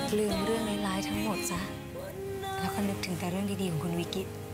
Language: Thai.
ลืมเรื่องร้ายๆทั้งหมดซะแล้วก็นึกถึงแต่เรื่องดีๆของคุณวิกิต